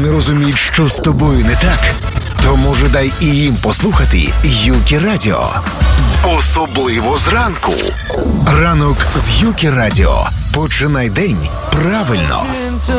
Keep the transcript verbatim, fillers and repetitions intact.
не розуміють, що з тобою не так, то може дай і їм послухати Юкі Радіо. Особливо зранку. Ранок з Юкі Радіо. Починай день правильно.